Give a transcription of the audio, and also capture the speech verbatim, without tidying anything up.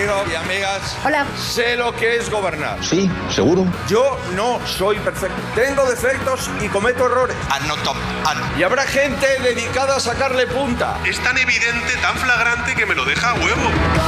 amigos y amigas. Hola. Sé lo que es gobernar. Sí, seguro. Yo no soy perfecto. Tengo defectos y cometo errores. Y habrá gente dedicada a sacarle punta. Es tan evidente, tan flagrante que me lo deja a huevo.